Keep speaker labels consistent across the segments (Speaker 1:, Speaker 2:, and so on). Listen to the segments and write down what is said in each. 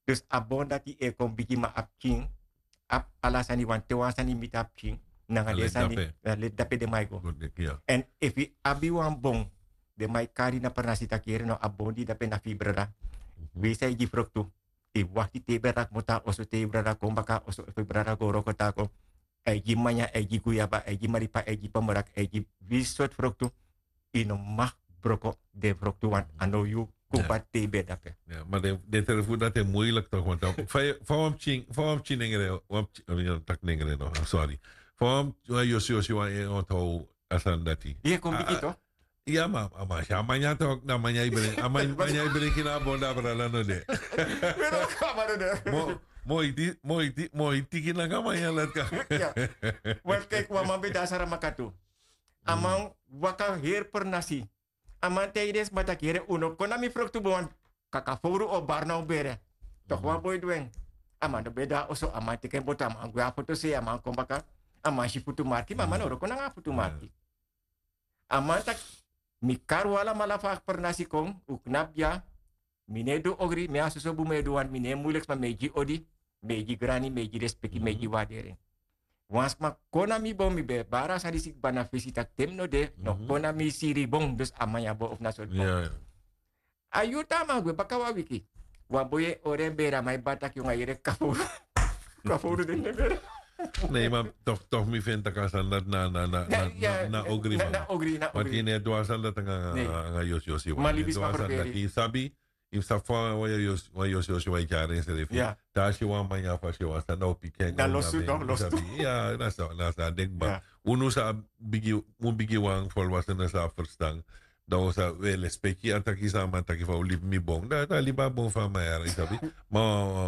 Speaker 1: Dus abon dat die kon bigi ma apking. Ap alasani wan te wansani mit apking. Nanga desani le dape de maigo. En if we abi wan bon de mai kari na pernasita kere no abondi dape na fibra. We say gi fruktu. I wakti te berak mota oso te brada kombaka oso brada goro kotako. Egi manya, egi guyaba, egi maripa, egi pemerak, egi wisot fruktu. Ino mag broko de fruktu wan ano you kubat te bedape.
Speaker 2: Ja, maar de telefoon dat is moeilijk toch, want van ningere, tak ningere no, sorry. Van yosi wa onthou asan dati.
Speaker 1: Ie kom biki toch?
Speaker 2: Ja, maar amanya toch, na manya ibere, amanya ibere kina bonda brala no de.
Speaker 1: Pero kamera de.
Speaker 2: Mooi tiki na kamanya lat ka.
Speaker 1: Ja. Want kijk, wa mabe dasara makatu. Amang waka her pernasi. Amang teides matakere uno konami fruktu bon kakaforu o barna bere. Toch wa boy dwen. Amang de beda oso amang tiken botam angwa foto se amang kombaka. Amang shi futu marki mama no ko nga futu marki. Amang tak mikar wala malafak pernasi kong uknap ya. Minedo ogri me aso bu meduan mine muleks ma meji odi. Meji grani meji respeki meji wadere. Wans ma konami bom mi be bara sa disik bana visita temno de no konami siri bong dus amanya bo of nasol bong.
Speaker 2: Ja.
Speaker 1: Ayuta ma gwe bakawa wiki. Wa boye ore bera mai batak yung ayere kafuru. Kafuru din de bera.
Speaker 2: Nee, maar toch mi vindt dat kasan dat na ogri man.
Speaker 1: Na ogri.
Speaker 2: Want je net doasan dat nga yosi.
Speaker 1: Malibis ma
Speaker 2: dat sabi. If sa fa wa yosi wa jaren se refi. Ta shi wa manya fa shi wa sta no piken.
Speaker 1: Na losu dog losu.
Speaker 2: Ja, nasa denkbaar. Uno sa bigi wang volwassen na sa verstang. Dan sa wel speki ataki sa mataki fa ulip mi bong. Da liba bong fa mayar isabi. Ma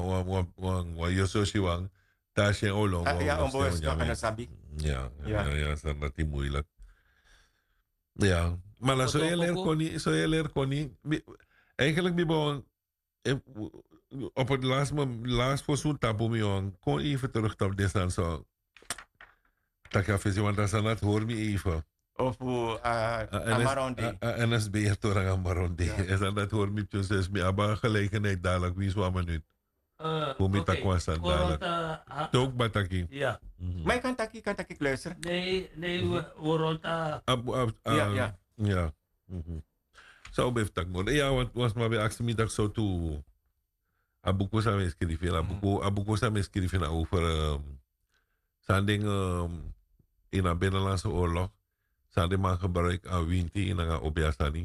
Speaker 2: wa yosi wang ta shi olong.
Speaker 1: Ja, ombo is toch aan sabi.
Speaker 2: Ja, sa nati moeilijk. Ja, maar la so je leer koni. Eigenlijk Bibon op het laatst voor zo'n taboe me kon even terug op dit dan zo. Dat ga je want dat is hoor me even.
Speaker 1: Of Amaronde.
Speaker 2: NSB heeft toch Amaronde. En dat hoor me dus me abba gelegenheid dadelijk wie zo minuut. Hoe me tak was dan dadelijk. Toch bataki.
Speaker 1: Ja. Maar kan taki luisteren?
Speaker 3: Nee, Worota.
Speaker 2: Ja. Zou bij tak mo. Ja, want was maar bij actie middag zo toe. Abuko sa me escribir. Abuko sa me escribir over sanding in een binnenlandse oorlog. Sanding man gebruik aan winti in een obiasani.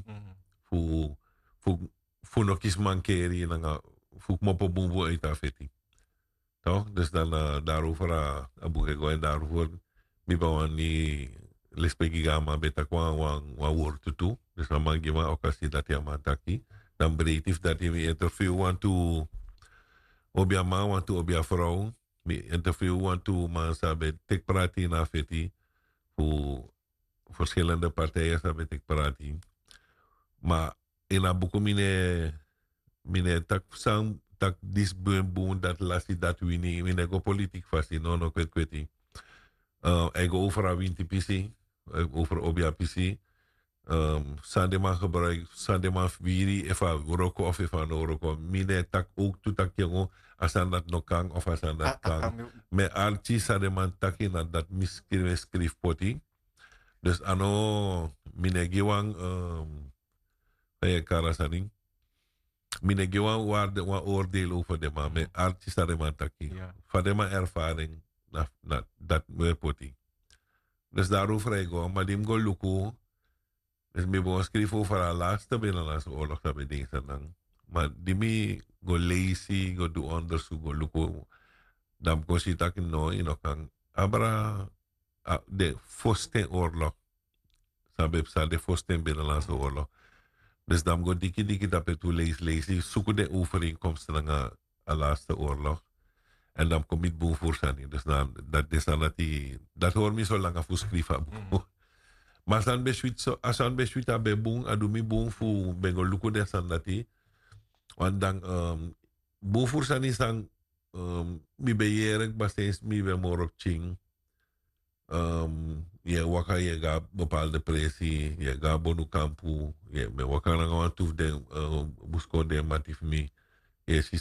Speaker 2: Voor nog eens mankeri in een voor mopo bumbo uit afeti. Toch? Dus dan daarover abuko en daarover mi bawan ni lespeki gama beta kwang wang woord tutu. Dus dan mag je maar occasie dat je maar taki. Dan breed dat je interview want to obia man want to obia vrouw. Me interview want to man sabe tek prati na feti. Voor verschillende partijen sabe tek prati. Maar in abuko mine tak sang tak dis boom dat lasti dat wini mine go politiek vasti no kweti. Ego over a winti PC. Over obia PC. Sandeman gebruik, Sandeman viri, eva roko of eva no roko. Mine tak ook tu tak jongo, asan dat no kang of asan dat kang. Me archi Sandeman taki na dat skrif poti. Dus ano, mine giwang, karasaning. Mine giwang wa oordeel over de ma, me archi Sandeman taki. Fadema ervaring, na dat me poti. Dus daarover ik go, maar dim go luku. Dus me bon schrijf over de laatste binnenlandse oorlog dat we dingen dan. Maar die me go lazy, go do onderzoek, go luku. Dan go si tak no ino kang abra de foste oorlog. Sabe de foste binnenlandse oorlog. Dus dan go diki dat we toe lazy, zoeken de overeenkomsten naar de laatste oorlog. En dan kom ik boven voor zijn. Dus dan, dat hoor me zo lang af schrijven. Maar als aan besluit abe boom, adumi boom voor bengo luko de sandati. Want dan boom voor zijn is dan mi bejerek bastens mi be morok ching. Je waka je ga bepaalde pressie, je ga bonu kampu, je me waka na gaan toe de busko de matif mi. Je